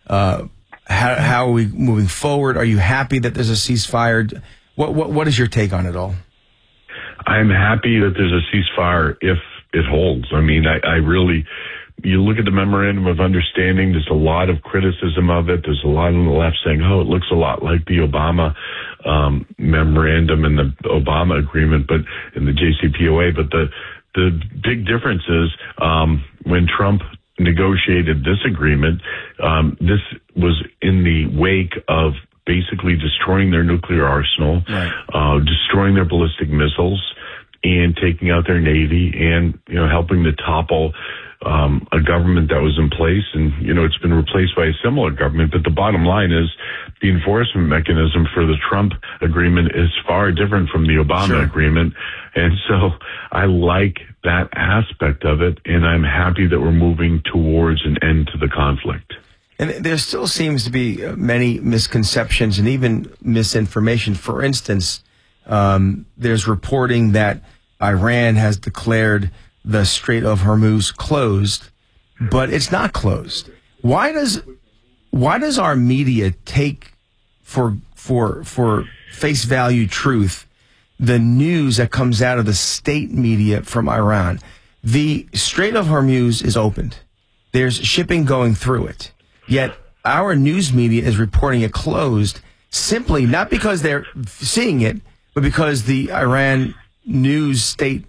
How are we moving forward? Are you happy that there's a ceasefire? What is your take on it all? I'm happy that there's a ceasefire if it holds. I mean, I really, you look at the memorandum of understanding, there's a lot of criticism of it. There's a lot on the left saying, oh, it looks a lot like the Obama memorandum and the Obama agreement, but in the JCPOA. But the big difference is when Trump negotiated this agreement, this was in the wake of basically destroying their nuclear arsenal, right, destroying their ballistic missiles, and taking out their Navy, and helping to topple a government that was in place. And it's been replaced by a similar government. But the bottom line is the enforcement mechanism for the Trump agreement is far different from the Obama agreement. And so I like that aspect of it, and I'm happy that we're moving towards an end to the conflict. And there still seems to be many misconceptions and even misinformation. For instance, there's reporting that Iran has declared the Strait of Hormuz closed, but it's not closed. Why does our media take for face value truth the news that comes out of the state media from Iran? The Strait of Hormuz is opened. There's shipping going through it. Yet our news media is reporting it closed, simply not because they're seeing it, but because the Iran news state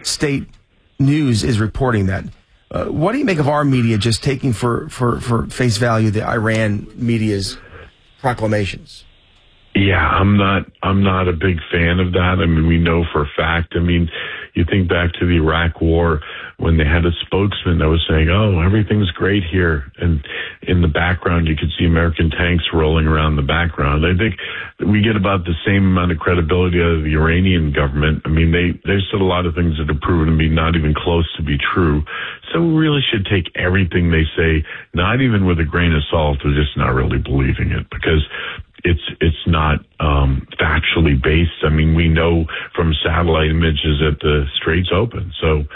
news is reporting that. What do you make of our media just taking for face value the Iran media's proclamations? Yeah, I'm not a big fan of that. I mean, we know for a fact. I mean, you think back to the Iraq War when they had a spokesman that was saying, "Oh, everything's great here," and in the background you could see American tanks rolling around the background. I think we get about the same amount of credibility out of the Iranian government. I mean, they said a lot of things that have proven to be not even close to be true. So we really should take everything they say, not even with a grain of salt, or just not really believing it, because it's not factually based. I mean, we know from satellite images that the strait's open. So,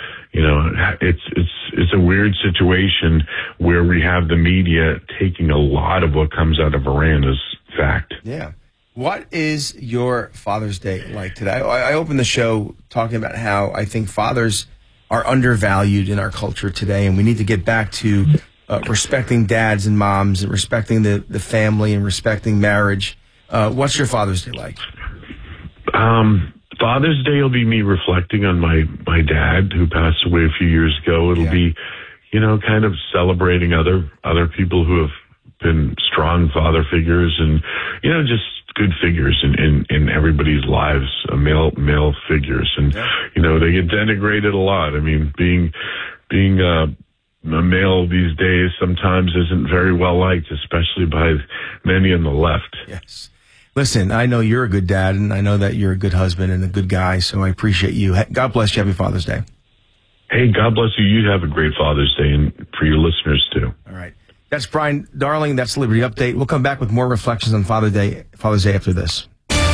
it's a weird situation where we have the media taking a lot of what comes out of Iran as fact. Yeah. What is your Father's Day like today? I opened the show talking about how I think fathers are undervalued in our culture today, and we need to get back to respecting dads and moms, and respecting the family, and respecting marriage. What's your Father's Day like? Father's Day will be me reflecting on my dad, who passed away a few years ago. It'll be, kind of celebrating other people who have been strong father figures, and, just good figures in everybody's lives, male figures. And, they get denigrated a lot. I mean, being a male these days sometimes isn't very well liked, especially by many on the left. Yes. Listen, I know you're a good dad, and I know that you're a good husband and a good guy, so I appreciate you. God bless you. Happy Father's Day. Hey, God bless you. You have a great Father's Day, and for your listeners, too. All right. That's Brian Darling. That's Liberty Update. We'll come back with more reflections on Father's Day after this.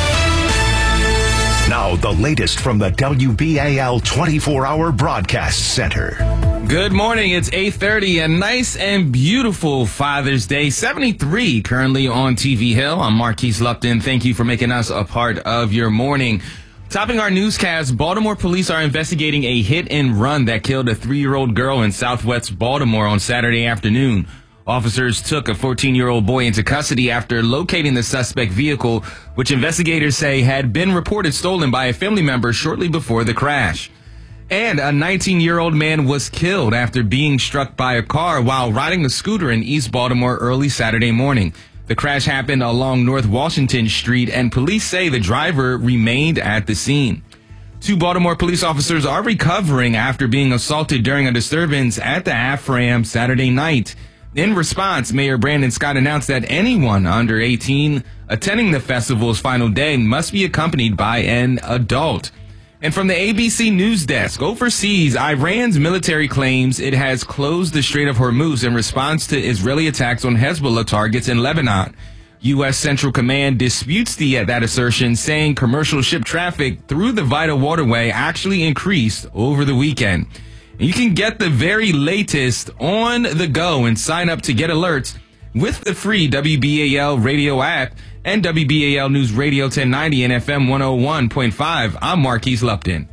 Now, the latest from the WBAL 24-hour broadcast center. Good morning. It's 8:30. A nice and beautiful Father's Day. 73 currently on TV Hill. I'm Marquise Lupton. Thank you for making us a part of your morning. Topping our newscast, Baltimore police are investigating a hit and run that killed a 3-year-old girl in southwest Baltimore on Saturday afternoon. Officers took a 14-year-old boy into custody after locating the suspect vehicle, which investigators say had been reported stolen by a family member shortly before the crash. And a 19-year-old man was killed after being struck by a car while riding a scooter in East Baltimore early Saturday morning. The crash happened along North Washington Street, and police say the driver remained at the scene. 2 Baltimore police officers are recovering after being assaulted during a disturbance at the AFRAM Saturday night. In response, Mayor Brandon Scott announced that anyone under 18 attending the festival's final day must be accompanied by an adult. And from the ABC News Desk, overseas, Iran's military claims it has closed the Strait of Hormuz in response to Israeli attacks on Hezbollah targets in Lebanon. U.S. Central Command disputes that assertion, saying commercial ship traffic through the vital waterway actually increased over the weekend. And you can get the very latest on the go and sign up to get alerts with the free WBAL radio app and WBAL News Radio 1090 and FM 101.5. I'm Marquise Lupton.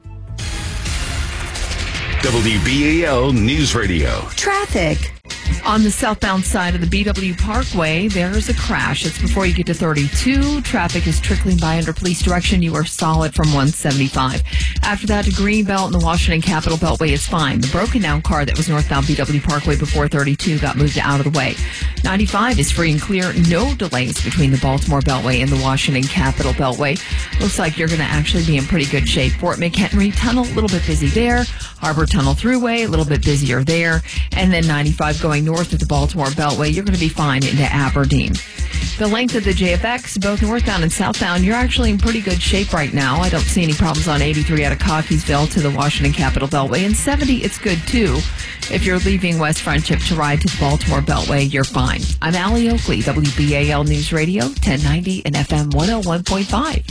WBAL News Radio. Traffic. On the southbound side of the BW Parkway, there's a crash. It's before you get to 32. Traffic is trickling by under police direction. You are solid from 175. After that, to Greenbelt and the Washington Capitol Beltway is fine. The broken down car that was northbound BW Parkway before 32 got moved out of the way. 95 is free and clear. No delays between the Baltimore Beltway and the Washington Capitol Beltway. Looks like you're going to actually be in pretty good shape. Fort McHenry Tunnel, a little bit busy there. Harbor Tunnel Thruway, a little bit busier there. And then 95 going north of the Baltimore Beltway, you're going to be fine into Aberdeen. The length of the JFX, both northbound and southbound, you're actually in pretty good shape right now. I don't see any problems on 83 out of Cockeysville to the Washington Capitol Beltway. And 70, it's good too. If you're leaving West Friendship to ride to the Baltimore Beltway, you're fine. I'm Allie Oakley, WBAL News Radio, 1090 and FM 101.5.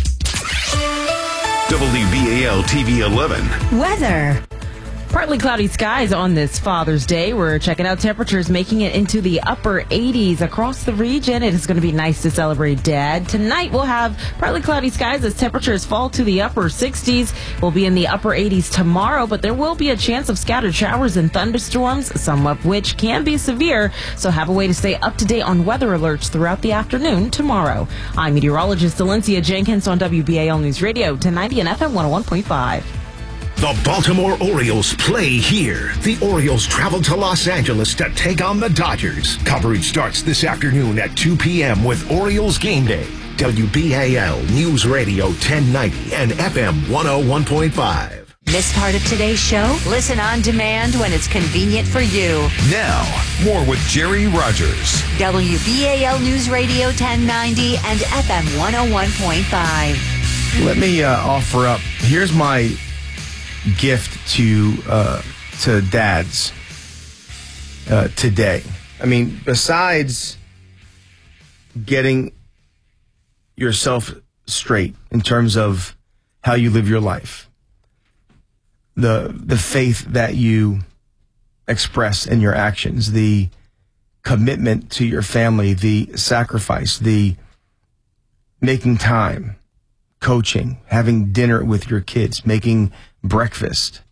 WBAL TV 11. Weather. Partly cloudy skies on this Father's Day. We're checking out temperatures making it into the upper 80s across the region. It is going to be nice to celebrate Dad. Tonight we'll have partly cloudy skies as temperatures fall to the upper 60s. We'll be in the upper 80s tomorrow, but there will be a chance of scattered showers and thunderstorms, some of which can be severe. So have a way to stay up to date on weather alerts throughout the afternoon tomorrow. I'm meteorologist Valencia Jenkins on WBAL News Radio 1090 and FM 101.5. The Baltimore Orioles play here. The Orioles travel to Los Angeles to take on the Dodgers. Coverage starts this afternoon at 2 p.m. with Orioles Game Day. WBAL News Radio 1090 and FM 101.5. Missed part of today's show? Listen on demand when it's convenient for you. Now, more with Jerry Rogers. WBAL News Radio 1090 and FM 101.5. Let me offer up. Here's my gift to dads today. I mean, besides getting yourself straight in terms of how you live your life, the faith that you express in your actions, the commitment to your family, the sacrifice, the making time, coaching, having dinner with your kids, making breakfast,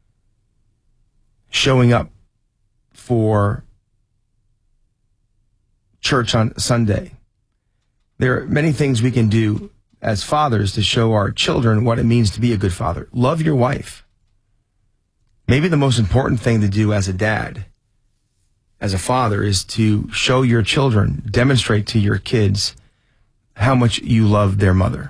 showing up for church on Sunday. There are many things we can do as fathers to show our children what it means to be a good father. Love your wife. Maybe the most important thing to do as a dad, as a father, is to show your children, demonstrate to your kids how much you love their mother.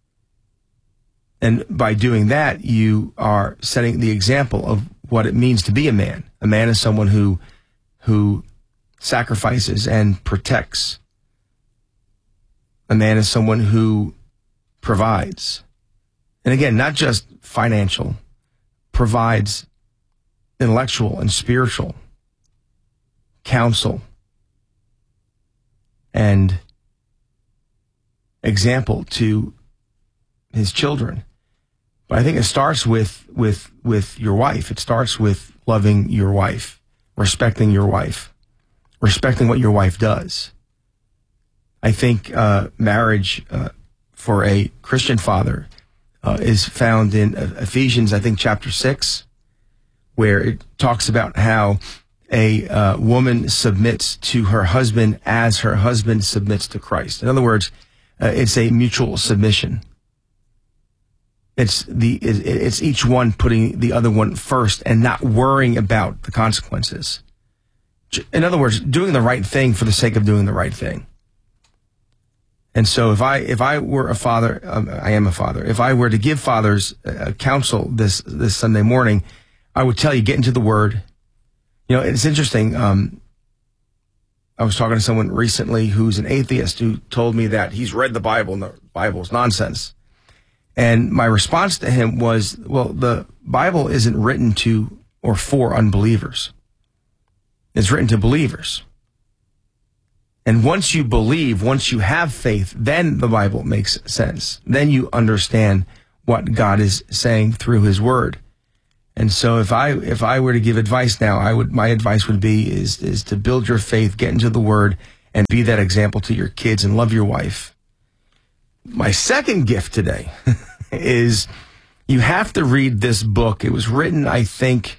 And by doing that, you are setting the example of what it means to be a man. A man is someone who sacrifices and protects. A man is someone who provides. And again, not just financial, provides intellectual and spiritual counsel and example to his children. But I think it starts with your wife. It starts with loving your wife, respecting your wife, respecting what your wife does. I think marriage for a Christian father is found in Ephesians, I think, chapter 6, where it talks about how a woman submits to her husband as her husband submits to Christ. In other words, it's a mutual submission. It's each one putting the other one first and not worrying about the consequences. In other words, doing the right thing for the sake of doing the right thing. And so if I were a father, I am a father. If I were to give fathers counsel this Sunday morning, I would tell you, get into the Word. You know, it's interesting. I was talking to someone recently who's an atheist who told me that he's read the Bible and the Bible's nonsense. And my response to him was, well, the Bible isn't written to or for unbelievers. It's written to believers. And once you believe, once you have faith, then the Bible makes sense. Then you understand what God is saying through his word. And so if I were to give advice now, my advice would be is to build your faith, get into the Word, and be that example to your kids and love your wife. My second gift today is you have to read this book. It was written, I think,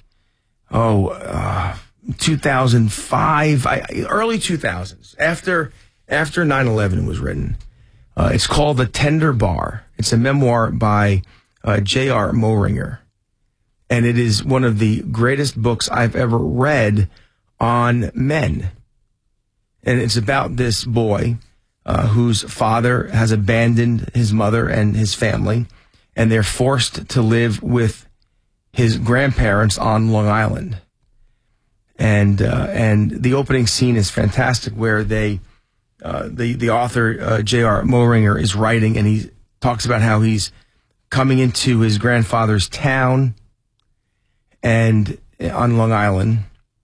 2005, early 2000s, after 9/11 was written. It's called The Tender Bar. It's a memoir by J.R. Moehringer. And it is one of the greatest books I've ever read on men. And it's about this boy whose father has abandoned his mother and his family, and they're forced to live with his grandparents on Long Island. And the opening scene is fantastic, where the author J.R. Moehringer is writing, and he talks about how he's coming into his grandfather's town and on Long Island,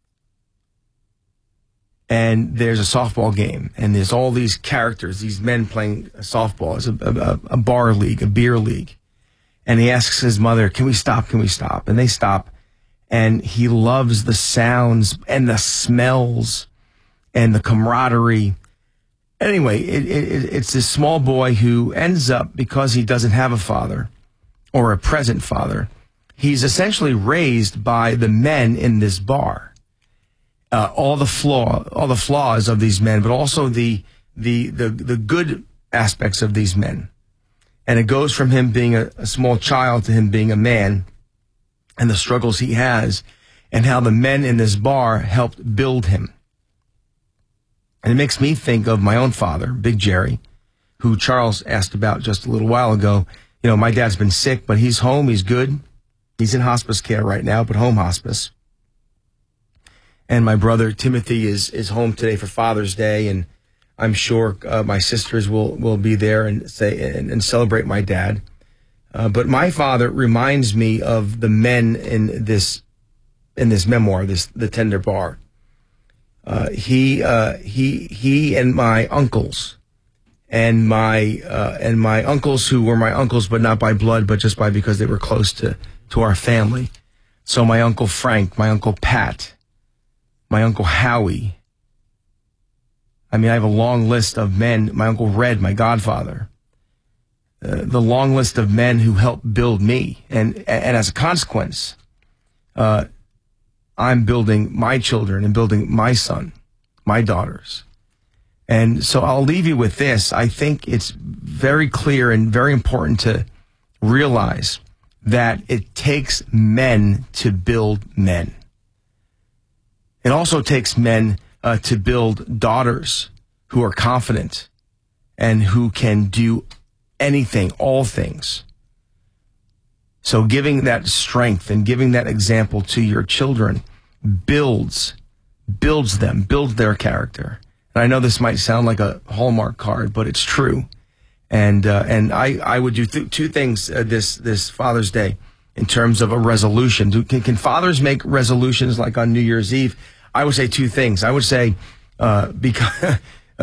and there's a softball game, and there's all these characters, these men playing softball. It's a bar league, a beer league. And he asks his mother, can we stop? Can we stop? And they stop. And he loves the sounds and the smells and the camaraderie. Anyway, it's this small boy who ends up, because he doesn't have a father or a present father, he's essentially raised by the men in this bar. All the flaws of these men, but also the good aspects of these men. And it goes from him being a small child to him being a man, and the struggles he has, and how the men in this bar helped build him. And it makes me think of my own father, Big Jerry, who Charles asked about just a little while ago. You know, my dad's been sick, but he's home, he's good. He's in hospice care right now, but home hospice. And my brother Timothy is home today for Father's Day, and I'm sure my sisters will be there and celebrate my dad. But my father reminds me of the men in this memoir, The Tender Bar. He and my uncles, and my uncles who were my uncles, but not by blood, but just because they were close to our family. So my Uncle Frank, my Uncle Pat, my Uncle Howie. I mean, I have a long list of men. My Uncle Red, my godfather. The long list of men who helped build me. And as a consequence, I'm building my children and building my son, my daughters. And so I'll leave you with this. I think it's very clear and very important to realize that it takes men to build men. It also takes men to build daughters who are confident and who can do anything, all things. So giving that strength and giving that example to your children builds them, builds their character. And I know this might sound like a Hallmark card, but it's true. And I would do two things this Father's Day in terms of a resolution. Can fathers make resolutions like on New Year's Eve? I would say two things. I would say get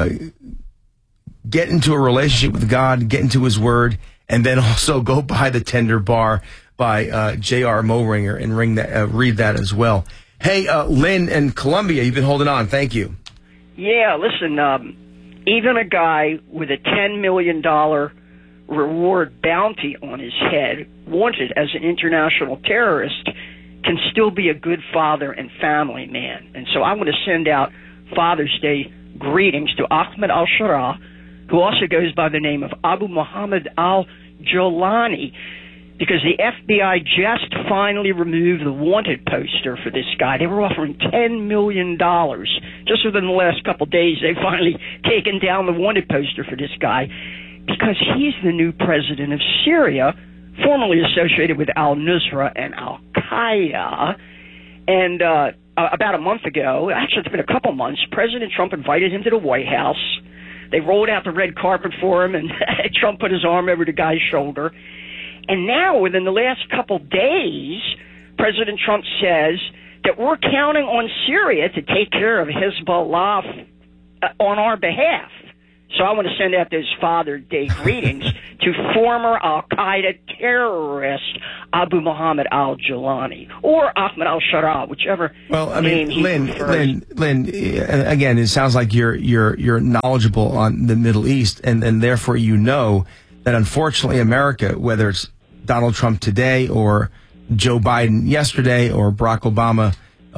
into a relationship with God, get into His Word, and then also go by The Tender Bar by J.R. Moehringer and read that as well. Hey, Lynn in Columbia, you've been holding on. Thank you. Yeah, listen, even a guy with a $10 million reward bounty on his head, wanted as an international terrorist, can still be a good father and family man. And so I want to send out Father's Day greetings to Ahmed al-Shara, who also goes by the name of Abu Muhammad al-Jolani, because the FBI just finally removed the wanted poster for this guy. They were offering $10 million. Just within the last couple of days, they've finally taken down the wanted poster for this guy, because he's the new president of Syria, formerly associated with al-Nusra and al-Qaeda. And about a month ago, actually it's been a couple months, President Trump invited him to the White House. They rolled out the red carpet for him, and Trump put his arm over the guy's shoulder. And now, within the last couple days, President Trump says that we're counting on Syria to take care of Hezbollah on our behalf. So I want to send out those Father's Day greetings to former al-Qaeda terrorist Abu Muhammad al-Jawlani or Ahmed al-Sharaa, whichever name he prefers. Lynn, again, it sounds like you're knowledgeable on the Middle East, and therefore you know that unfortunately America, whether it's Donald Trump today or Joe Biden yesterday or Barack Obama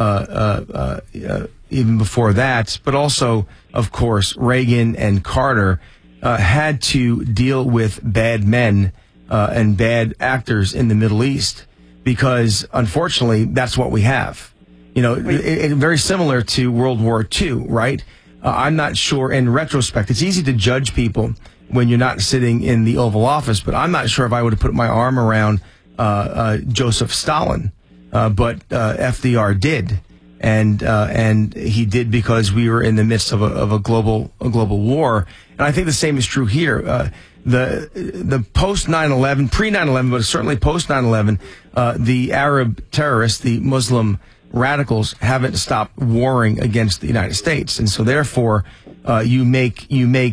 even before that, but also, of course, Reagan and Carter had to deal with bad men and bad actors in the Middle East because, unfortunately, that's what we have. You know, very similar to World War II, right? I'm not sure in retrospect. It's easy to judge people when you're not sitting in the Oval Office, but I'm not sure if I would have put my arm around Joseph Stalin, but FDR did. And he did because we were in the midst of a global war. And I think the same is true here. The post 9/11, pre 9/11, but certainly post 9/11, the Arab terrorists, the Muslim radicals, haven't stopped warring against the United States, and so therefore, you make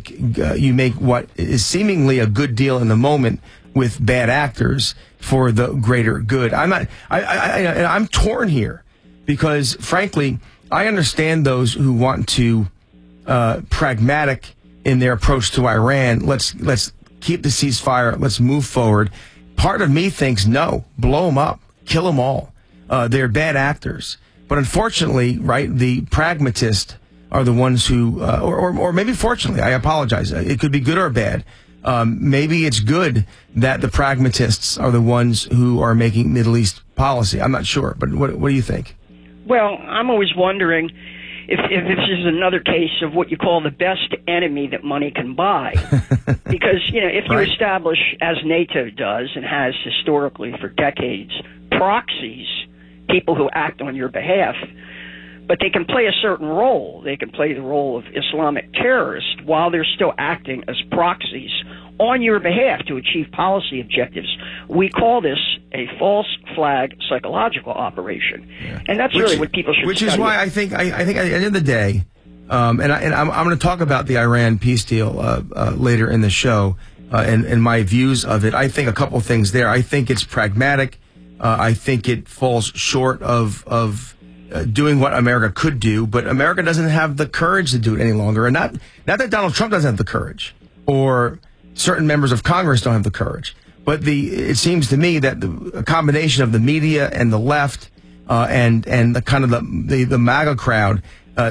what is seemingly a good deal in the moment with bad actors for the greater good. I'm torn here. Because, frankly, I understand those who want to pragmatic in their approach to Iran. Let's keep the ceasefire. Let's move forward. Part of me thinks, no, blow them up, kill them all. They're bad actors. But unfortunately, right, the pragmatists are the ones who, or maybe fortunately, I apologize. It could be good or bad. Maybe it's good that the pragmatists are the ones who are making Middle East policy. I'm not sure. But what do you think? Well, I'm always wondering if this is another case of what you call the best enemy that money can buy. Because, if you establish, as NATO does and has historically for decades, proxies, people who act on your behalf, but they can play a certain role. They can play the role of Islamic terrorists while they're still acting as proxies on your behalf to achieve policy objectives. We call this a false flag psychological operation, and that's really what people should. Which is why I think at the end of the day, I'm going to talk about the Iran peace deal later in the show and my views of it. I think a couple things there. I think it's pragmatic. I think it falls short of doing what America could do, but America doesn't have the courage to do it any longer. And not that Donald Trump doesn't have the courage, or certain members of Congress don't have the courage. But it seems to me that a combination of the media and the left and the kind of the MAGA crowd,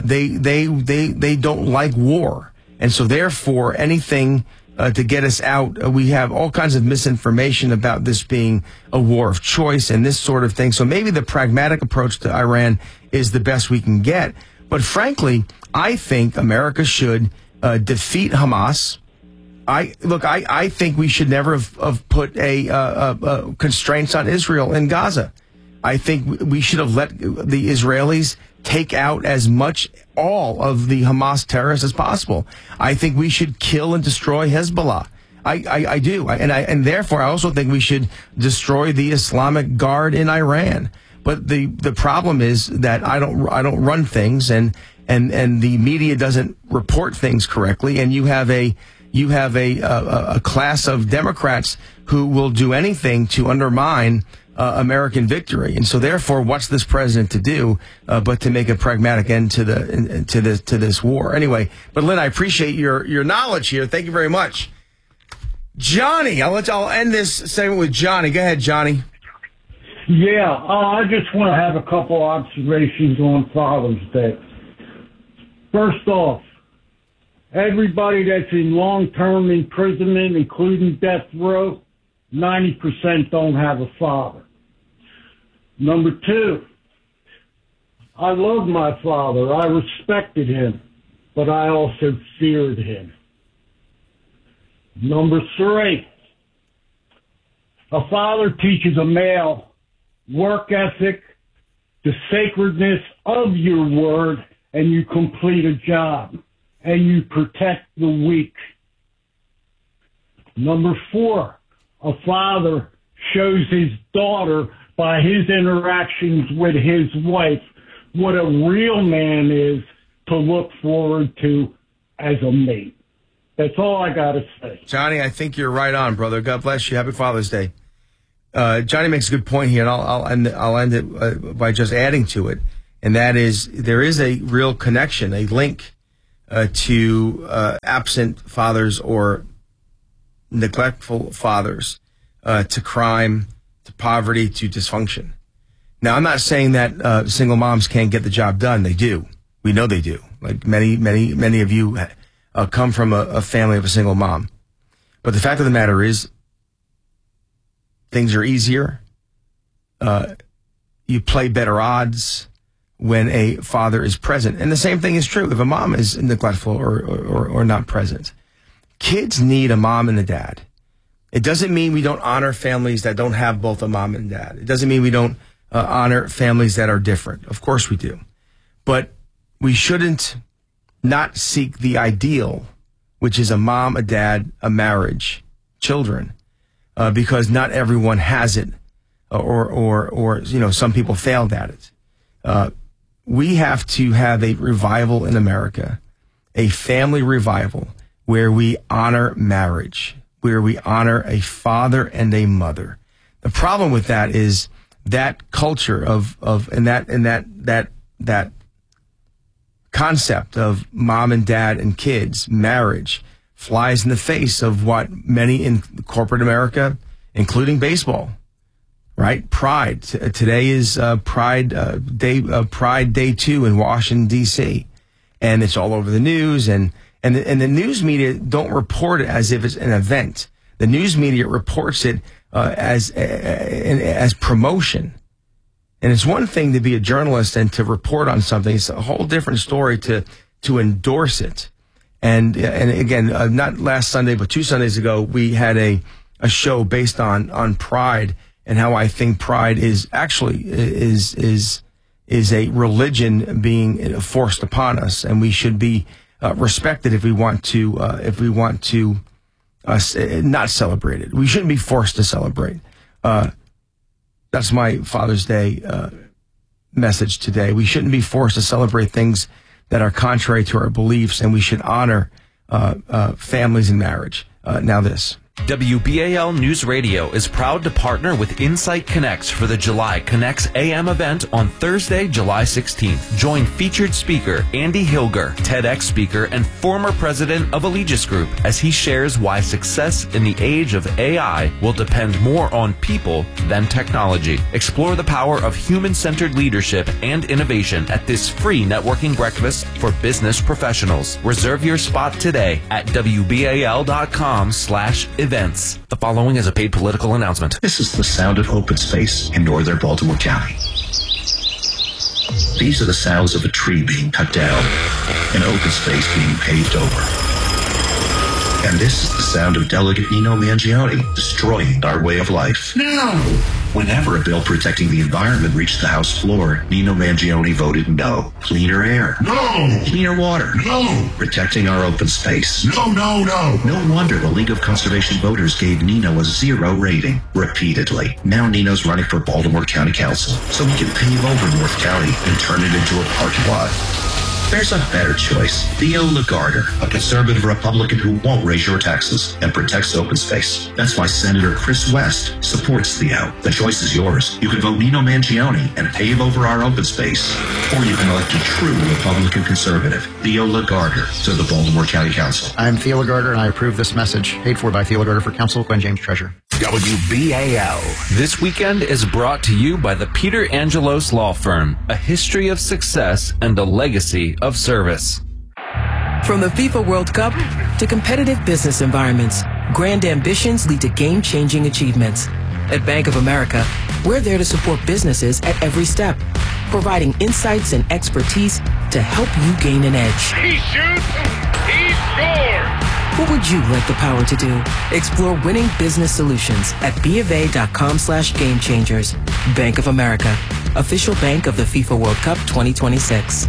they don't like war, and so therefore anything to get us out, we have all kinds of misinformation about this being a war of choice and this sort of thing. So maybe the pragmatic approach to Iran is the best we can get. But frankly, I think America should defeat Hamas. I think we should never have put a constraints on Israel in Gaza. I think we should have let the Israelis take out all of the Hamas terrorists as possible. I think we should kill and destroy Hezbollah. I do. And therefore I also think we should destroy the Islamic Guard in Iran. But the problem is that I don't run things and the media doesn't report things correctly, and you have a class of Democrats who will do anything to undermine American victory. And so therefore, what's this president to do but to make a pragmatic end to this war? Anyway, but Lynn, I appreciate your knowledge here. Thank you very much. Johnny, I'll end this segment with Johnny. Go ahead, Johnny. Yeah, I just want to have a couple observations on Father's Day. First off, everybody that's in long-term imprisonment, including death row, 90% don't have a father. Number two, I love my father. I respected him, but I also feared him. Number three, a father teaches a male work ethic, the sacredness of your word, and you complete a job, and you protect the weak. Number four, a father shows his daughter by his interactions with his wife what a real man is to look forward to as a mate. That's all I got to say. Johnny, I think you're right on, brother. God bless you. Happy Father's Day. Johnny makes a good point here, and I'll end it by just adding to it, and that is there is a real connection, a link to absent fathers or neglectful fathers, to crime, to poverty, to dysfunction. Now, I'm not saying that single moms can't get the job done. They do. We know they do. Like many of you come from a family of a single mom. But the fact of the matter is, things are easier. You play better odds when a father is present. And the same thing is true if a mom is neglectful or not present. Kids need a mom and a dad. It doesn't mean we don't honor families that don't have both a mom and dad. It doesn't mean we don't honor families that are different. Of course we do. But we shouldn't not seek the ideal, which is a mom, a dad, a marriage, children, because not everyone has it, or some people failed at it. We have to have a revival in America, a family revival, where we honor marriage, where we honor a father and a mother. The problem with that is that culture and that concept of mom and dad and kids, marriage, flies in the face of what many in corporate America, including baseball, right? Pride. Today is Pride Day 2 in Washington, D.C., and it's all over the news, and the news media don't report it as if it's an event. The news media reports it as promotion. And it's one thing to be a journalist and to report on something. It's a whole different story to endorse it. And again, not last Sunday, but 2 Sundays ago, we had a show based on pride and how I think pride is actually is a religion being forced upon us, and we should be respected if we want to not celebrate it. We shouldn't be forced to celebrate. That's my Father's Day message today. We shouldn't be forced to celebrate things that are contrary to our beliefs, and we should honor families and marriage. Now this. WBAL News Radio is proud to partner with Insight Connects for the July Connects AM event on Thursday, July 16th. Join featured speaker Andy Hilger, TEDx speaker and former president of Allegis Group, as he shares why success in the age of AI will depend more on people than technology. Explore the power of human-centered leadership and innovation at this free networking breakfast for business professionals. Reserve your spot today at WBAL.com/events. The following is a paid political announcement. This is the sound of open space in northern Baltimore County. These are the sounds of a tree being cut down, an open space being paved over. And this is the sound of Delegate Nino Mangione destroying our way of life. No! Whenever a bill protecting the environment reached the House floor, Nino Mangione voted no. Cleaner air. No! Cleaner water. No! Protecting our open space. No, no, no! No wonder the League of Conservation Voters gave Nino a 0 rating repeatedly. Now Nino's running for Baltimore County Council, so we can pave over North County and turn it into a parking lot. There's a better choice. Theo Lagarder, a conservative Republican who won't raise your taxes and protects open space. That's why Senator Chris West supports Theo. The choice is yours. You can vote Nino Mangione and pave over our open space. Or you can elect a true Republican conservative, Theo Lagarder, to the Baltimore County Council. I'm Theo Lagarder, and I approve this message. Paid for by Theo Lagarder for Council, Glenn James Treasurer. WBAL. This weekend is brought to you by the Peter Angelos Law Firm, a history of success and a legacy of service. From the FIFA World Cup to competitive business environments, grand ambitions lead to game-changing achievements. At Bank of America, we're there to support businesses at every step, providing insights and expertise to help you gain an edge. He shoots, he scores! What would you like the power to do? Explore winning business solutions at BofA.com/gamechangers. Bank of America, official bank of the FIFA World Cup 2026.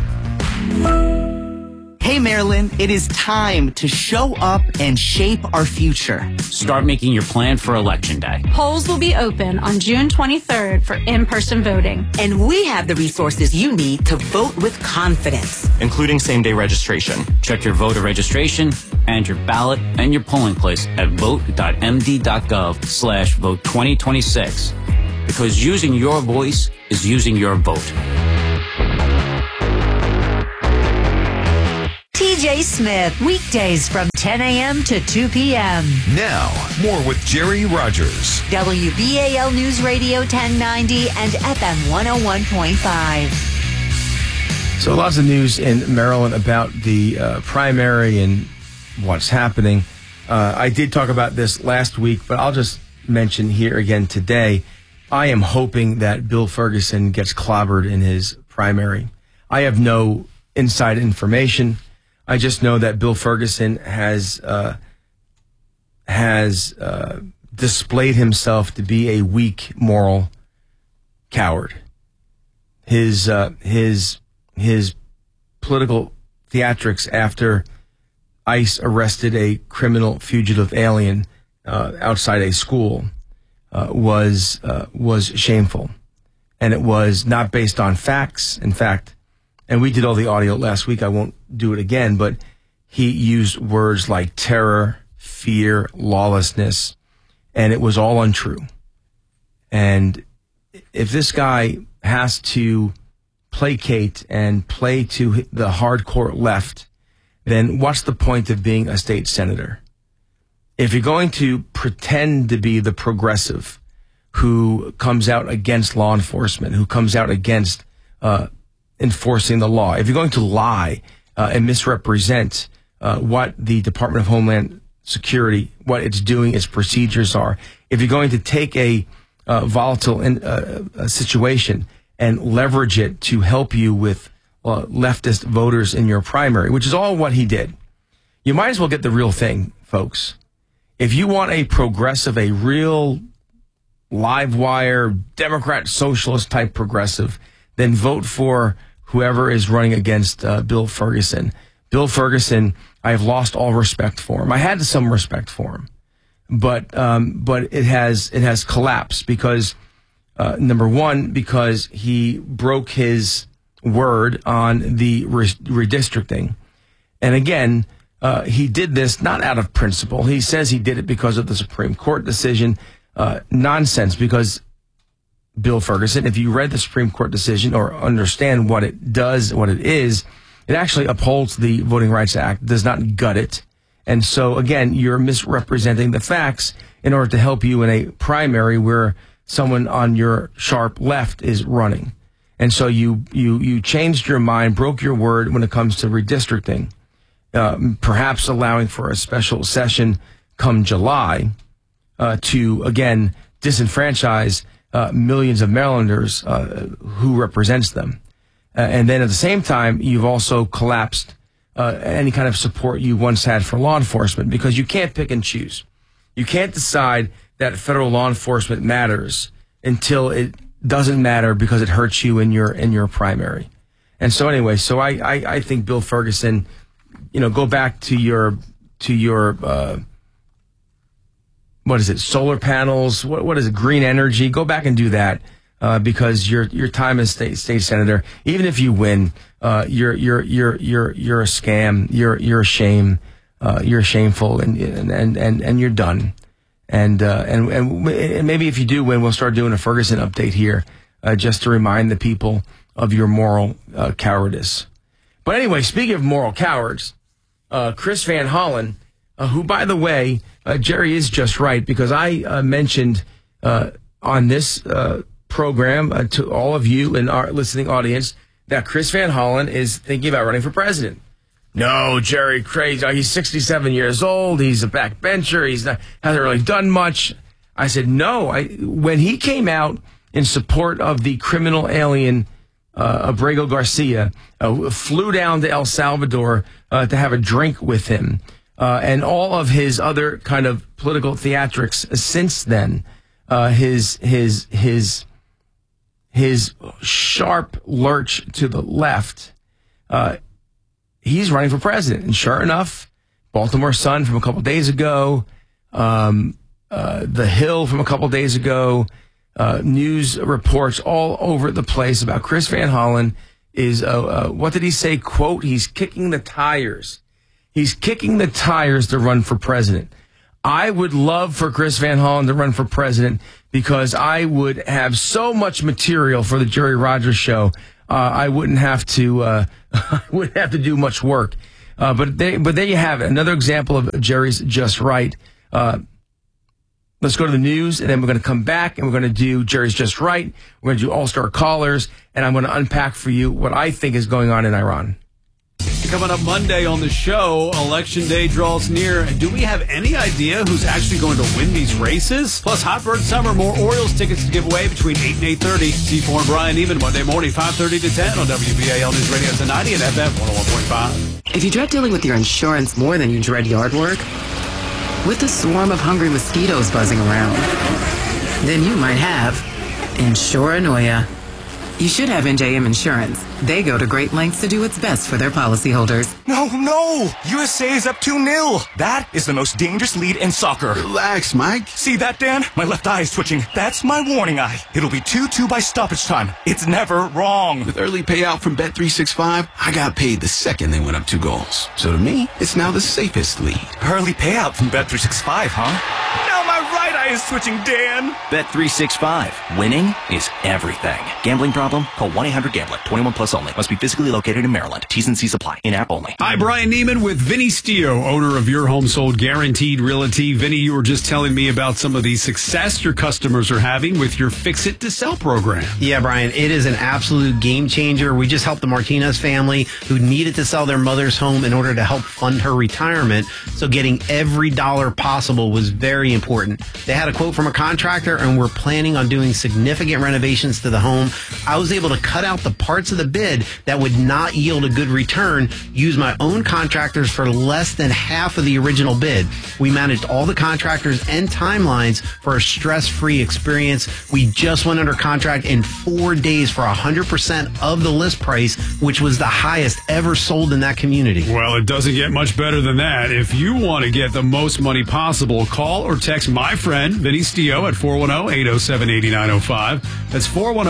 Hey Maryland, it is time to show up and shape our future. Start making your plan for Election Day. Polls will be open on June 23rd for in-person voting. And we have the resources you need to vote with confidence, including same-day registration. Check your voter registration and your ballot and your polling place at vote.md.gov/vote2026. Because using your voice is using your vote. TJ Smith, weekdays from 10 a.m. to 2 p.m. Now, more with Jerry Rogers. WBAL News Radio 1090 and FM 101.5. So lots of news in Maryland about the primary and what's happening. I did talk about this last week, but I'll just mention here again today. I am hoping that Bill Ferguson gets clobbered in his primary. I have no inside information. I just know that Bill Ferguson has displayed himself to be a weak moral coward. His political theatrics after ICE arrested a criminal fugitive alien outside a school was shameful, and it was not based on facts. In fact, and we did all the audio last week. I won't do it again, but he used words like terror, fear, lawlessness, and it was all untrue. And if this guy has to placate and play to the hardcore left, then what's the point of being a state senator? If you're going to pretend to be the progressive who comes out against law enforcement, who comes out against enforcing the law, if you're going to lie and misrepresent what the Department of Homeland Security, what it's doing, its procedures are, if you're going to take a volatile situation and leverage it to help you with leftist voters in your primary, which is all what he did, you might as well get the real thing, folks. If you want a progressive, a real live wire, Democrat, socialist type progressive, then vote for whoever is running against Bill Ferguson. Bill Ferguson, I have lost all respect for him. I had some respect for him, but it has collapsed because number one, because he broke his word on the redistricting, and again, he did this not out of principle. He says he did it because of the Supreme Court decision. Nonsense, because Bill Ferguson, if you read the Supreme Court decision or understand what it does, what it is, it actually upholds the Voting Rights Act, does not gut it. And so, again, you're misrepresenting the facts in order to help you in a primary where someone on your sharp left is running. And so you changed your mind, broke your word when it comes to redistricting, perhaps allowing for a special session come July to, again, disenfranchise millions of Marylanders who represents them. And then at the same time, you've also collapsed any kind of support you once had for law enforcement, because you can't pick and choose. You can't decide that federal law enforcement matters until it doesn't matter because it hurts you in your primary. And so anyway, so I think Bill Ferguson, go back to your what is it? Solar panels? What is it? Green energy? Go back and do that because your time as state senator, even if you win, you're a scam. You're a shame. You're shameful, and you're done. And maybe if you do win, we'll start doing a Ferguson update here just to remind the people of your moral cowardice. But anyway, speaking of moral cowards, Chris Van Hollen, who, by the way, Jerry is just right, because I mentioned on this program to all of you in our listening audience that Chris Van Hollen is thinking about running for president. No, Jerry, crazy. He's 67 years old. He's a backbencher. Hasn't really done much. I said, no. When he came out in support of the criminal alien Abrego Garcia, flew down to El Salvador to have a drink with him, and all of his other kind of political theatrics since then, his sharp lurch to the left, he's running for president. And sure enough, Baltimore Sun from a couple days ago, The Hill from a couple days ago, news reports all over the place about Chris Van Hollen is, what did he say? Quote, he's kicking the tires. He's kicking the tires to run for president. I would love for Chris Van Hollen to run for president because I would have so much material for the Jerry Rogers show. I wouldn't have to do much work. But there you have it. Another example of Jerry's just right. Let's go to the news, and then we're going to come back, and we're going to do Jerry's Just Right. We're going to do All-Star Callers, and I'm going to unpack for you what I think is going on in Iran. Coming up Monday on the show, Election Day draws near. And do we have any idea who's actually going to win these races? Plus, Hot Bird Summer, more Orioles tickets to give away between 8 and 8:30. C4 and Brian Even, Monday morning, 5:30 to 10 on WBAL News Radio 1090 and FM 101.5. If you dread dealing with your insurance more than you dread yard work, with a swarm of hungry mosquitoes buzzing around, then you might have Insuranoia. You should have NJM Insurance. They go to great lengths to do what's best for their policyholders. No! USA is up 2-0. That is the most dangerous lead in soccer. Relax, Mike. See that, Dan? My left eye is twitching. That's my warning eye. It'll be 2-2 by stoppage time. It's never wrong. With early payout from Bet365, I got paid the second they went up 2 goals. So to me, it's now the safest lead. Early payout from Bet365, huh? Now my right eye is twitching, Dan. Bet365. Winning is everything. Gambling problem? Call 1-800-GAMBLER. 21 plus only. Must be physically located in Maryland. T's and C's apply. In-app only. Hi, Brian Neiman with Vinny Stio, owner of Your Home Sold Guaranteed Realty. Vinny, you were just telling me about some of the success your customers are having with your Fix It to Sell program. Yeah, Brian, it is an absolute game changer. We just helped the Martinez family who needed to sell their mother's home in order to help fund her retirement. So getting every dollar possible was very important. They had a quote from a contractor and we're planning on doing significant renovations to the home. I was able to cut out the parts of the bid that would not yield a good return, use my own contractors for less than half of the original bid. We managed all the contractors and timelines for a stress-free experience. We just went under contract in 4 days for 100% of the list price, which was the highest ever sold in that community. Well, it doesn't get much better than that. If you want to get the most money possible, call or text my friend, Vinny Stio, at 410-807-8905. That's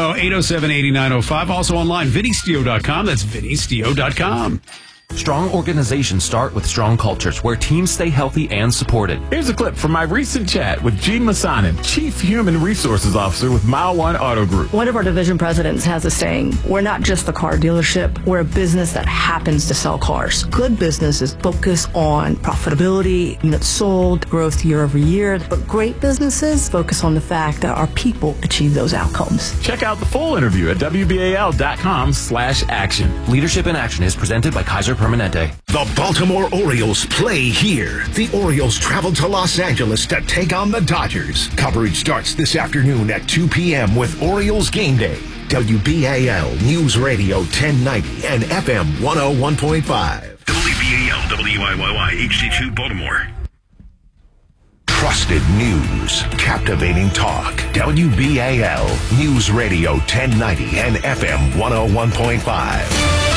410-807-8905. Also online, VinnyStio.com. That's VinnyStio.com. Strong organizations start with strong cultures where teams stay healthy and supported. Here's a clip from my recent chat with Gene Massanin, Chief Human Resources Officer with Mile One Auto Group. One of our division presidents has a saying, we're not just a car dealership, we're a business that happens to sell cars. Good businesses focus on profitability, units sold, growth year over year, but great businesses focus on the fact that our people achieve those outcomes. Check out the full interview at WBAL.com/action. Leadership in Action is presented by Kaiser Permanente. The Baltimore Orioles play here. The Orioles travel to Los Angeles to take on the Dodgers. Coverage starts this afternoon at 2 p.m. with Orioles Game Day. WBAL News Radio 1090 and FM 101.5. WBAL WIYY HD2 Baltimore. Trusted news, captivating talk. WBAL News Radio 1090 and FM 101.5.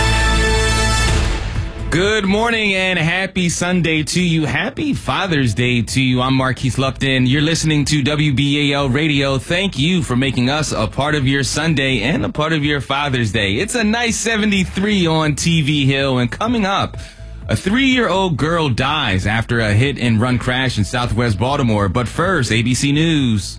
Good morning and happy Sunday to you. Happy Father's Day to you. I'm Marquise Lupton. You're listening to WBAL Radio. Thank you for making us a part of your Sunday and a part of your Father's Day. It's a nice 73 on TV Hill, and coming up, a 3-year-old girl dies after a hit-and-run crash in Southwest Baltimore. But first, ABC News.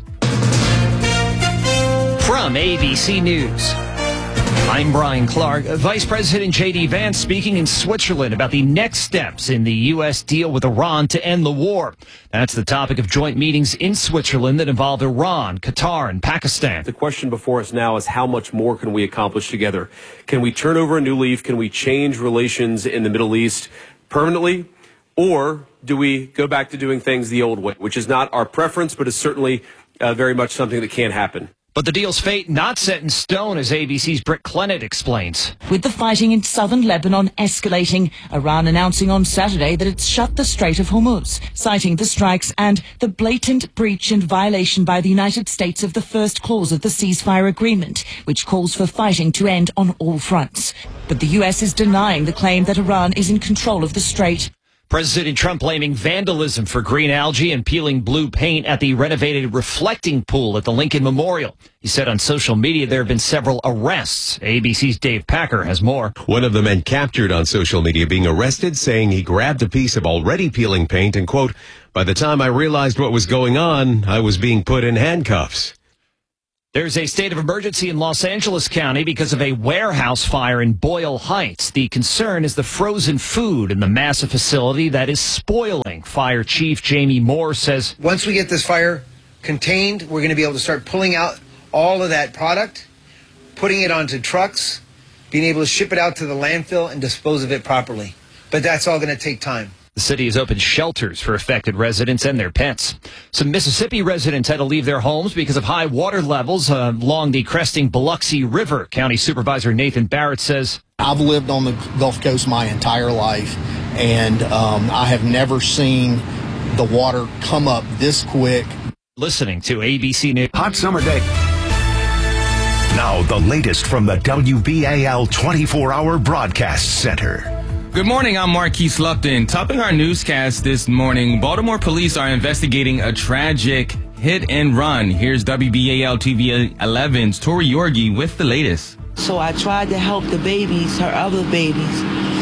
From ABC News, I'm Brian Clark. Vice President J.D. Vance speaking in Switzerland about the next steps in the U.S. deal with Iran to end the war. That's the topic of joint meetings in Switzerland that involve Iran, Qatar, and Pakistan. The question before us now is how much more can we accomplish together? Can we turn over a new leaf? Can we change relations in the Middle East permanently? Or do we go back to doing things the old way, which is not our preference, but is certainly very much something that can happen? But the deal's fate not set in stone, as ABC's Britt Clennett explains. With the fighting in southern Lebanon escalating, Iran announcing on Saturday that it's shut the Strait of Hormuz, citing the strikes and the blatant breach and violation by the United States of the first clause of the ceasefire agreement, which calls for fighting to end on all fronts. But the U.S. is denying the claim that Iran is in control of the strait. President Trump blaming vandalism for green algae and peeling blue paint at the renovated reflecting pool at the Lincoln Memorial. He said on social media there have been several arrests. ABC's Dave Packer has more. One of the men captured on social media being arrested, saying he grabbed a piece of already peeling paint and, quote, "By the time I realized what was going on, I was being put in handcuffs." There's a state of emergency in Los Angeles County because of a warehouse fire in Boyle Heights. The concern is the frozen food in the massive facility that is spoiling. Fire Chief Jamie Moore says, once we get this fire contained, we're going to be able to start pulling out all of that product, putting it onto trucks, being able to ship it out to the landfill and dispose of it properly. But that's all going to take time. The city has opened shelters for affected residents and their pets. Some Mississippi residents had to leave their homes because of high water levels along the cresting Biloxi River. County Supervisor Nathan Barrett says, I've lived on the Gulf Coast my entire life, and I have never seen the water come up this quick. Listening to ABC News. Hot summer day. Now the latest from the WBAL 24-hour broadcast center. Good morning, I'm Marquise Lupton. Topping our newscast this morning, Baltimore police are investigating a tragic hit and run. Here's WBAL TV 11's Tori Yorgi with the latest. So I tried to help the babies, her other babies,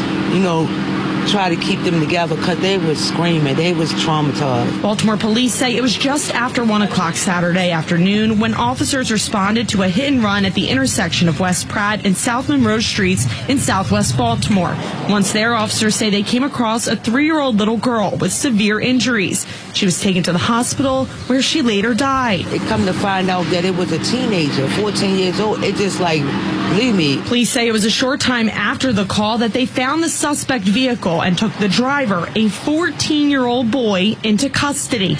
try to keep them together because they were screaming. They was traumatized. Baltimore police say it was just after 1 o'clock Saturday afternoon when officers responded to a hit and run at the intersection of West Pratt and South Monroe Streets in southwest Baltimore. Once there, officers say they came across a 3-year-old little girl with severe injuries. She was taken to the hospital where she later died. They come to find out that it was a teenager, 14 years old. It just leave me. Police say it was a short time after the call that they found the suspect vehicle and took the driver, a 14-year-old boy, into custody.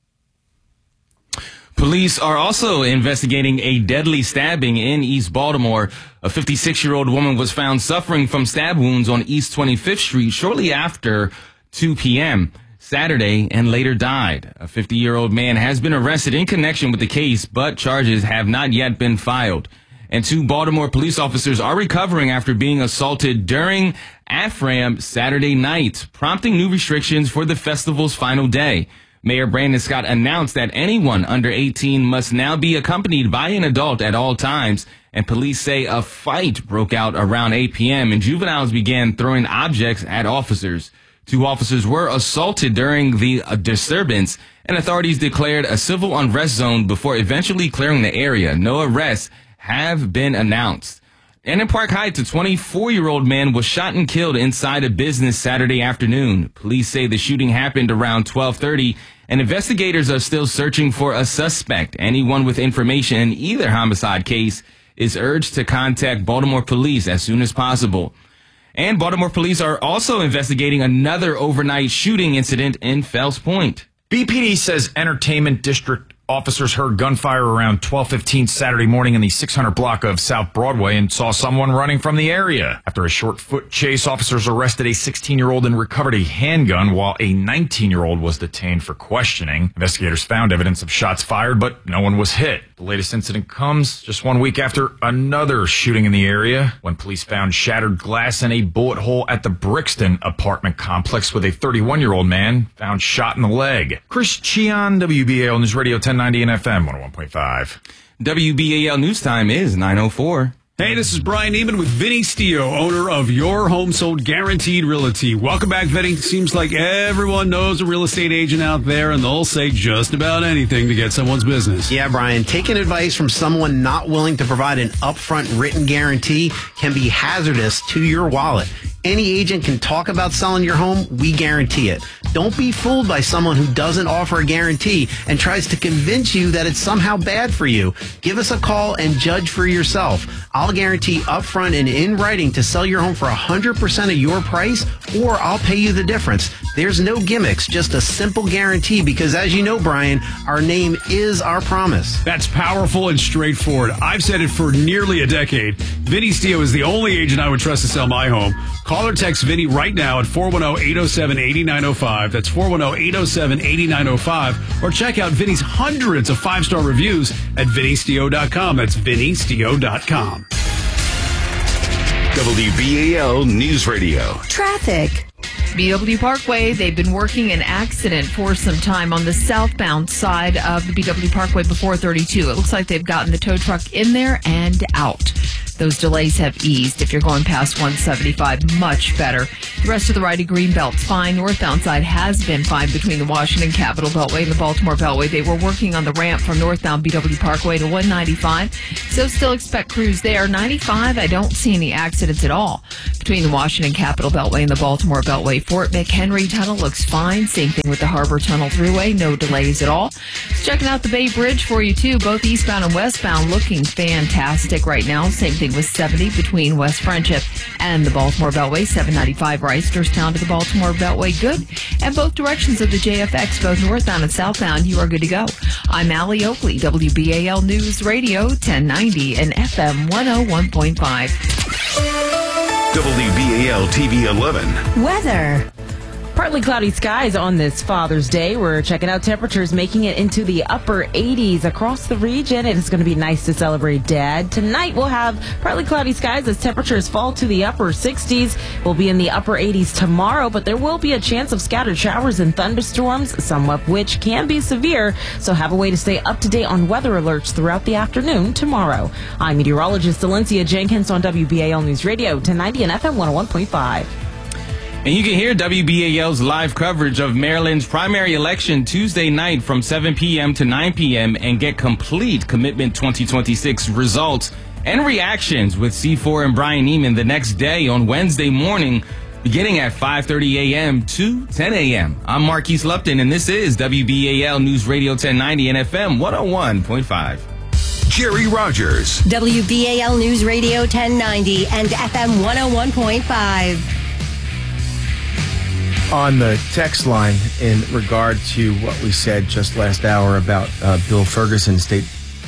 Police are also investigating a deadly stabbing in East Baltimore. A 56-year-old woman was found suffering from stab wounds on East 25th Street shortly after 2 p.m. Saturday and later died. A 50-year-old man has been arrested in connection with the case, but charges have not yet been filed. And 2 Baltimore police officers are recovering after being assaulted during AFRAM Saturday night, prompting new restrictions for the festival's final day. Mayor Brandon Scott announced that anyone under 18 must now be accompanied by an adult at all times, and police say a fight broke out around 8 p.m. and juveniles began throwing objects at officers. 2 officers were assaulted during the disturbance, and authorities declared a civil unrest zone before eventually clearing the area. No arrests have been announced. And in Park Heights, a 24-year-old man was shot and killed inside a business Saturday afternoon. Police say the shooting happened around 12:30, and investigators are still searching for a suspect. Anyone with information in either homicide case is urged to contact Baltimore police as soon as possible. And Baltimore police are also investigating another overnight shooting incident in Fells Point. BPD says Entertainment District officers heard gunfire around 12:15 Saturday morning in the 600 block of South Broadway and saw someone running from the area. After a short foot chase, officers arrested a 16-year-old and recovered a handgun while a 19-year-old was detained for questioning. Investigators found evidence of shots fired, but no one was hit. The latest incident comes just 1 week after another shooting in the area when police found shattered glass and a bullet hole at the Brixton apartment complex with a 31-year-old man found shot in the leg. Chris Cheon, WBAL News Radio 1090 and FM 101.5. WBAL News Time is 9:04. Hey, this is Brian Neiman with Vinny Stio, owner of Your Home Sold Guaranteed Realty. Welcome back, Vinny. Seems like everyone knows a real estate agent out there, and they'll say just about anything to get someone's business. Yeah, Brian, taking advice from someone not willing to provide an upfront written guarantee can be hazardous to your wallet. Any agent can talk about selling your home. We guarantee it. Don't be fooled by someone who doesn't offer a guarantee and tries to convince you that it's somehow bad for you. Give us a call and judge for yourself. I'll guarantee upfront and in writing to sell your home for 100% of your price, or I'll pay you the difference. There's no gimmicks, just a simple guarantee because, as you know, Brian, our name is our promise. That's powerful and straightforward. I've said it for nearly a decade. Vinny Stio is the only agent I would trust to sell my home. Call or text Vinny right now at 410-807-8905. That's 410-807-8905. Or check out Vinny's hundreds of 5-star reviews at vinnystio.com. That's vinnystio.com. WBAL News Radio. Traffic. BW Parkway, they've been working an accident for some time on the southbound side of the BW Parkway before 32. It looks like they've gotten the tow truck in there and out. Those delays have eased. If you're going past 175, much better. The rest of the Righty Green Belt's fine. Northbound side has been fine between the Washington Capitol Beltway and the Baltimore Beltway. They were working on the ramp from northbound BW Parkway to 195, so still expect crews there. 95, I don't see any accidents at all between the Washington Capitol Beltway and the Baltimore Beltway. Fort McHenry Tunnel looks fine. Same thing with the Harbor Tunnel Thruway. No delays at all. Checking out the Bay Bridge for you, too. Both eastbound and westbound looking fantastic right now. Same thing with 70 between West Friendship and the Baltimore Beltway. 795 Reisterstown to the Baltimore Beltway. Good. And both directions of the JFX, both northbound and southbound, you are good to go. I'm Allie Oakley, WBAL News Radio 1090 and FM 101.5. WBAL TV 11. Weather. Partly cloudy skies on this Father's Day. We're checking out temperatures making it into the upper 80s across the region. It is going to be nice to celebrate Dad. Tonight we'll have partly cloudy skies as temperatures fall to the upper 60s. We'll be in the upper 80s tomorrow, but there will be a chance of scattered showers and thunderstorms, some of which can be severe. So have a way to stay up to date on weather alerts throughout the afternoon tomorrow. I'm meteorologist Valencia Jenkins on WBAL News Radio 1090 and FM 101.5. And you can hear WBAL's live coverage of Maryland's primary election Tuesday night from 7 p.m. to 9 p.m. and get complete Commitment 2026 results and reactions with C4 and Brian Neiman the next day on Wednesday morning, beginning at 5:30 a.m. to 10 a.m. I'm Marquise Lupton, and this is WBAL News Radio 1090 and FM 101.5. Jerry Rogers. WBAL News Radio 1090 and FM 101.5. On the text line, in regard to what we said just last hour about Bill Ferguson, Senate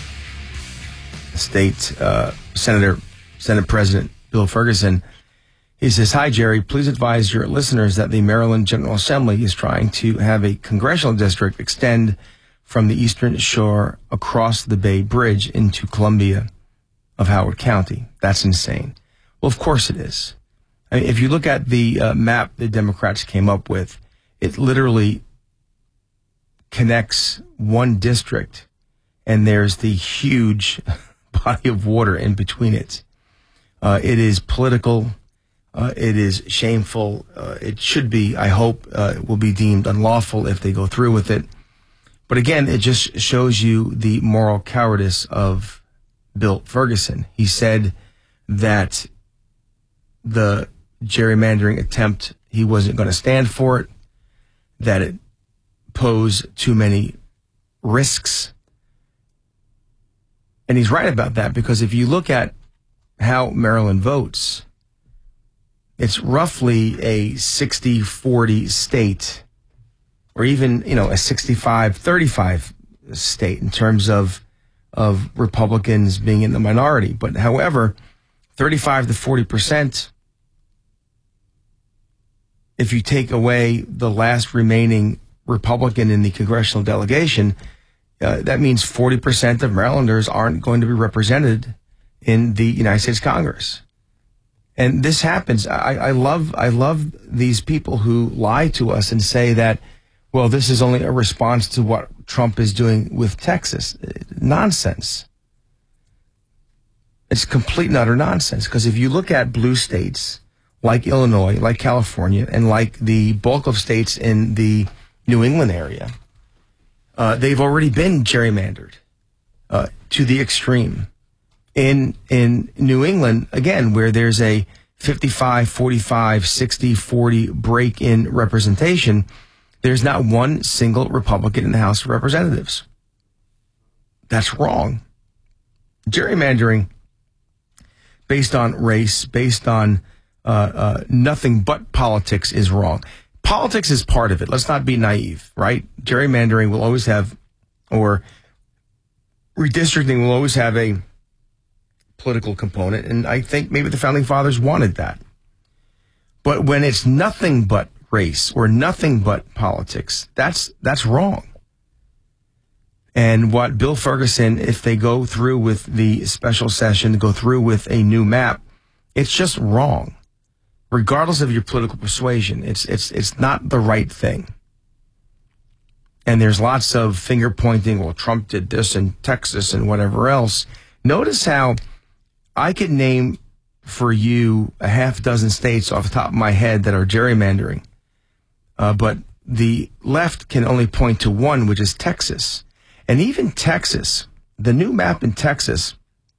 President Bill Ferguson, he says, "Hi, Jerry. Please advise your listeners that the Maryland General Assembly is trying to have a congressional district extend from the Eastern Shore across the Bay Bridge into Columbia of Howard County. That's insane." Well, of course it is. I mean, if you look at the map the Democrats came up with, it literally connects one district, and there's the huge body of water in between it. It is political. It is shameful. It should be, I hope, will be deemed unlawful if they go through with it. But again, it just shows you the moral cowardice of Bill Ferguson. He said that the gerrymandering attempt, he wasn't going to stand for it, that it posed too many risks. And he's right about that, because if you look at how Maryland votes, it's roughly a 60-40 state, or even, a 65-35 state in terms of Republicans being in the minority. But however, 35 to 40%, if you take away the last remaining Republican in the congressional delegation, that means 40% of Marylanders aren't going to be represented in the United States Congress. And this happens. I love these people who lie to us and say that, well, this is only a response to what Trump is doing with Texas. Nonsense. It's complete and utter nonsense. Because if you look at blue states like Illinois, like California, and like the bulk of states in the New England area, they've already been gerrymandered to the extreme. In New England, again, where there's a 55, 45, 60, 40 break-in representation, there's not one single Republican in the House of Representatives. That's wrong. Gerrymandering based on race, based on nothing but politics is wrong. Politics is part of it. Let's not be naive, right? Gerrymandering will always have, or redistricting will always have a political component, and I think maybe the Founding Fathers wanted that. But when it's nothing but race or nothing but politics, that's wrong. And what Bill Ferguson, if they go through with the special session, go through with a new map, it's just wrong. regardless of your political persuasion, it's not the right thing. And there's lots of finger pointing. Well, Trump did this in Texas and whatever else. Notice how I could name for you a half dozen states off the top of my head that are gerrymandering. But the left can only point to one, which is Texas. And even Texas, the new map in Texas,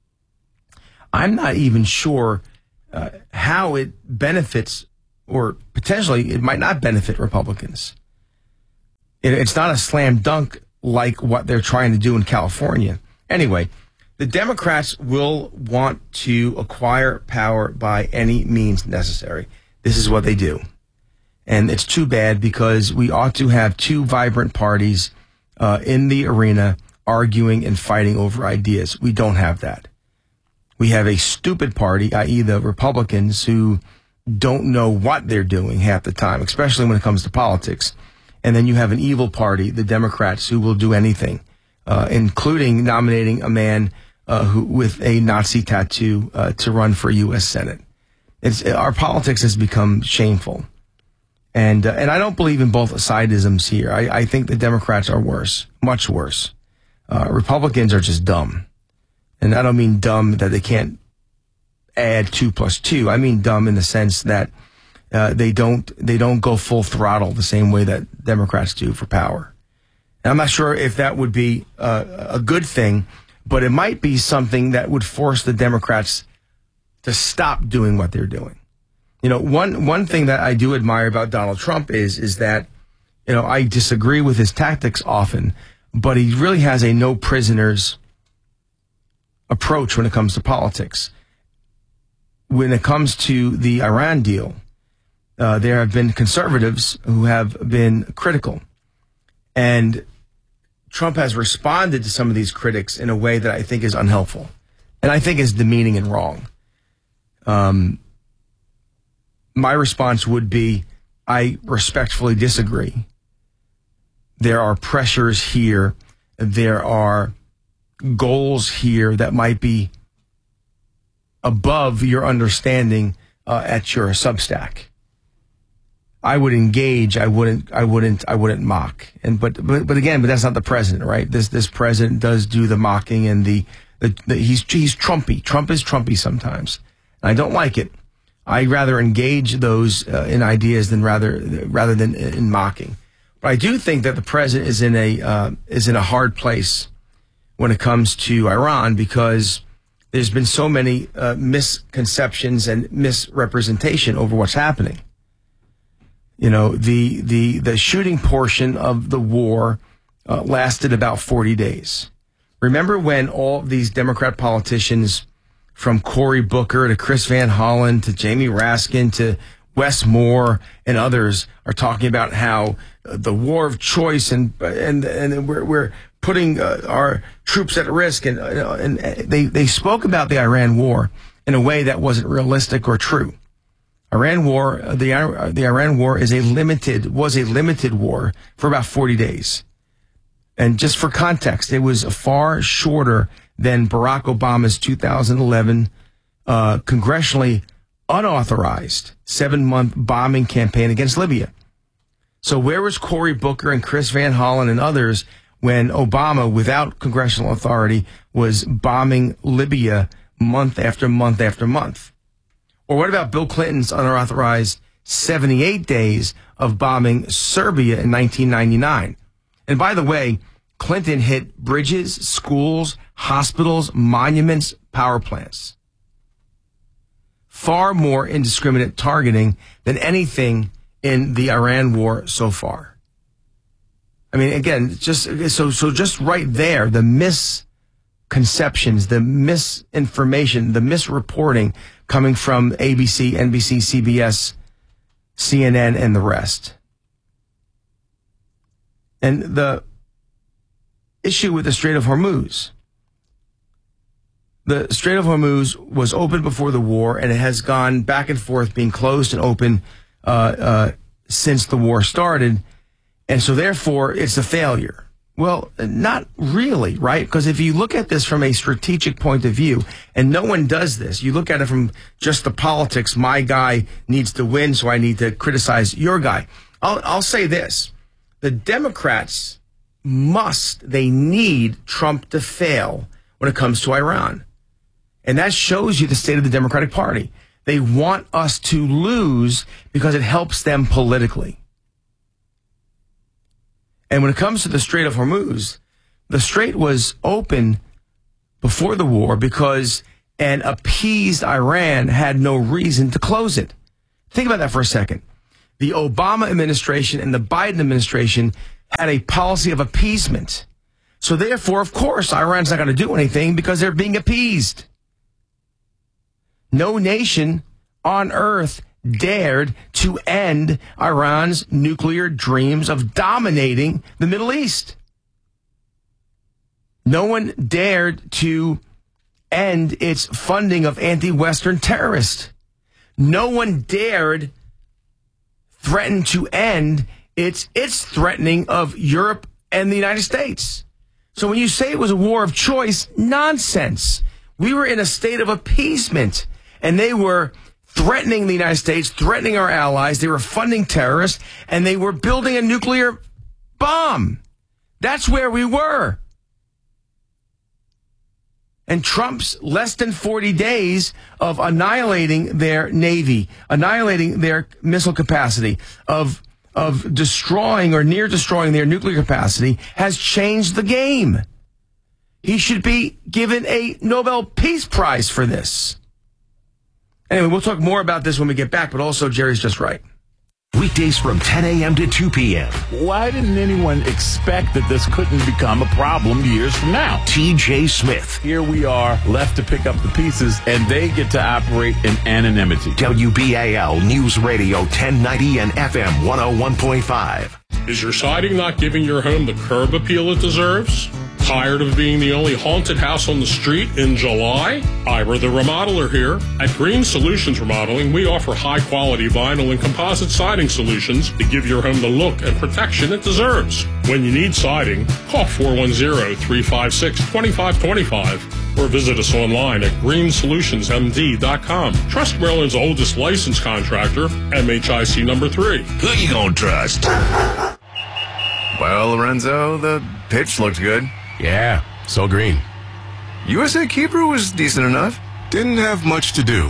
I'm not even sure how it benefits, or potentially it might not benefit Republicans. It's not a slam dunk like what they're trying to do in California. Anyway, the Democrats will want to acquire power by any means necessary. This is what they do. And it's too bad, because we ought to have two vibrant parties in the arena arguing and fighting over ideas. We don't have that. We have a stupid party, i.e. the Republicans, who don't know what they're doing half the time, especially when it comes to politics. And then you have an evil party, the Democrats, who will do anything, including nominating a man who with a Nazi tattoo to run for U.S. Senate. Our politics has become shameful. And I don't believe in both sidisms here. I think the Democrats are worse, much worse. Republicans are just dumb. And I don't mean dumb that they can't add 2 + 2. I mean dumb in the sense that they don't go full throttle the same way that Democrats do for power. And I'm not sure if that would be a good thing, but it might be something that would force the Democrats to stop doing what they're doing. You know, one thing that I do admire about Donald Trump is that, you know, I disagree with his tactics often, but he really has a no prisoners approach when it comes to politics. When it comes to the Iran deal, there have been conservatives who have been critical. And Trump has responded to some of these critics in a way that I think is unhelpful. And I think is demeaning and wrong. My response would be, I respectfully disagree. There are pressures here. There are goals here that might be above your understanding at your Substack. I would engage. I wouldn't mock. And but that's not the president, right? This president does do the mocking and he's Trumpy. Trump is Trumpy sometimes. And I don't like it. I rather engage those in ideas rather than in mocking. But I do think that the president is in a hard place when it comes to Iran, because there's been so many misconceptions and misrepresentation over what's happening. You know, the shooting portion of the war lasted about 40 days. Remember when all these Democrat politicians, from Cory Booker to Chris Van Hollen to Jamie Raskin to Wes Moore and others, are talking about how the war of choice and we're putting our troops at risk, and they spoke about the Iran war in a way that wasn't realistic or true. The Iran war was a limited war for about 40 days. And just for context, it was far shorter than Barack Obama's 2011 congressionally unauthorized 7-month bombing campaign against Libya. So where was Cory Booker and Chris Van Hollen and others when Obama, without congressional authority, was bombing Libya month after month after month? Or what about Bill Clinton's unauthorized 78 days of bombing Serbia in 1999? And by the way, Clinton hit bridges, schools, hospitals, monuments, power plants. Far more indiscriminate targeting than anything in the Iran war so far. I mean, again, just right there, the misconceptions, the misinformation, the misreporting coming from ABC, NBC, CBS, CNN, and the rest. And the issue with the Strait of Hormuz. The Strait of Hormuz was open before the war, and it has gone back and forth, being closed and open since the war started. And so therefore, it's a failure. Well, not really, right? Because if you look at this from a strategic point of view, and no one does this, you look at it from just the politics, my guy needs to win, so I need to criticize your guy. I'll say this. The Democrats they need Trump to fail when it comes to Iran. And that shows you the state of the Democratic Party. They want us to lose because it helps them politically. And when it comes to the Strait of Hormuz, the strait was open before the war because an appeased Iran had no reason to close it. Think about that for a second. The Obama administration and the Biden administration had a policy of appeasement. So therefore, of course, Iran's not going to do anything because they're being appeased. No nation on earth dared to end Iran's nuclear dreams of dominating the Middle East. No one dared to end its funding of anti-Western terrorists. No one dared threaten to end its threatening of Europe and the United States. So when you say it was a war of choice, nonsense. We were in a state of appeasement, and they were threatening the United States, threatening our allies. They were funding terrorists, and they were building a nuclear bomb. That's where we were. And Trump's less than 40 days of annihilating their Navy, annihilating their missile capacity, of destroying or near destroying their nuclear capacity has changed the game. He should be given a Nobel Peace Prize for this. Anyway, we'll talk more about this when we get back, but also Jerry's just right. Weekdays from 10 a.m. to 2 p.m. Why didn't anyone expect that this couldn't become a problem years from now? TJ Smith. Here we are, left to pick up the pieces, and they get to operate in anonymity. WBAL News Radio 1090 and FM 101.5. Is your siding not giving your home the curb appeal it deserves? Tired of being the only haunted house on the street in July? Ira the Remodeler here. At Green Solutions Remodeling, we offer high-quality vinyl and composite siding solutions to give your home the look and protection it deserves. When you need siding, call 410-356-2525 or visit us online at greensolutionsmd.com. Trust Maryland's oldest licensed contractor, MHIC number 3. Who you gonna trust? Well, Lorenzo, the pitch looked good. Yeah, so green. USA keeper was decent enough. Didn't have much to do.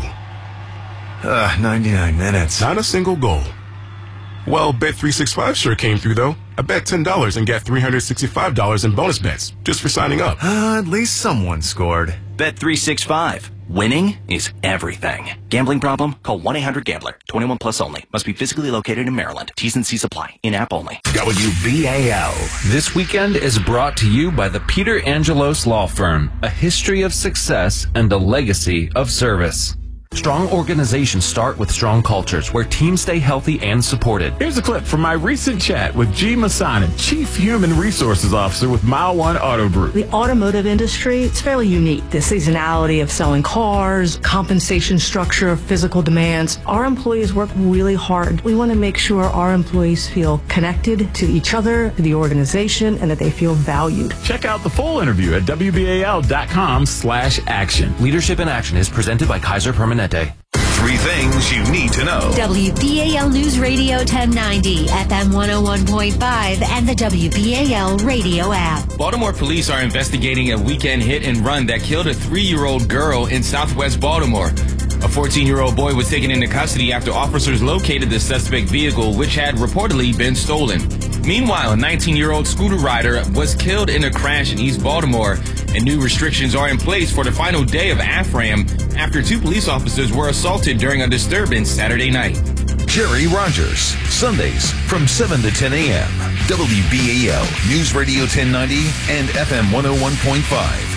99 minutes. Not a single goal. Well, Bet365 sure came through, though. I bet $10 and got $365 in bonus bets just for signing up. At least someone scored. Bet365. Winning is everything. Gambling problem? Call 1-800-GAMBLER. 21 plus only. Must be physically located in Maryland. T's and C's apply. In-app only. WBAL. This weekend is brought to you by the Peter Angelos Law Firm, a history of success and a legacy of service. Strong organizations start with strong cultures where teams stay healthy and supported. Here's a clip from my recent chat with G. Masanin, Chief Human Resources Officer with Mile One Auto Group. The automotive industry, it's fairly unique. The seasonality of selling cars, compensation structure, physical demands. Our employees work really hard. We want to make sure our employees feel connected to each other, to the organization, and that they feel valued. Check out the full interview at WBAL.com/action. Leadership in Action is presented by Kaiser Permanente. 3 things you need to know. WBAL News Radio 1090, FM 101.5, and the WBAL radio app. Baltimore police are investigating a weekend hit and run that killed a 3-year-old girl in southwest Baltimore. A 14-year-old boy was taken into custody after officers located the suspect vehicle, which had reportedly been stolen. Meanwhile, a 19-year-old scooter rider was killed in a crash in East Baltimore, and new restrictions are in place for the final day of AFRAM after 2 police officers were assaulted during a disturbance Saturday night. Jerry Rogers, Sundays from 7 to 10 a.m. WBAL News Radio 1090 and FM 101.5.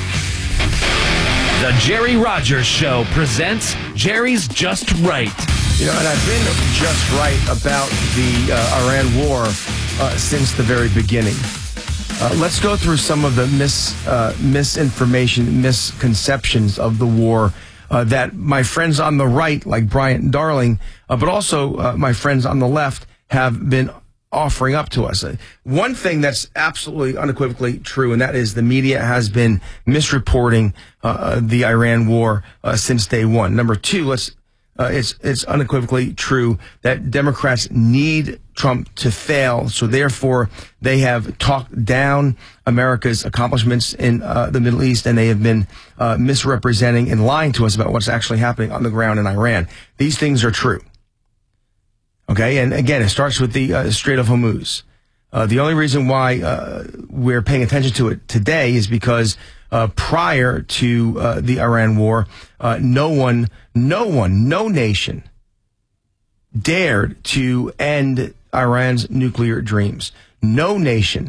The Jerry Rogers Show presents Jerry's Just Right. You know, and I've been just right about the Iran war since the very beginning. Let's go through some of the misinformation, misconceptions of the war that my friends on the right, like Bryant Darling, but also my friends on the left, have been offering up to us. One thing that's absolutely unequivocally true, and that is the media has been misreporting the Iran war since day one. Number two, it's unequivocally true that Democrats need Trump to fail, so therefore they have talked down America's accomplishments in the Middle East, and they have been misrepresenting and lying to us about what's actually happening on the ground in Iran. These things are true. Okay, and again, it starts with the Strait of Hormuz. The only reason why we're paying attention to it today is because prior to the Iran war, no nation dared to end Iran's nuclear dreams. No nation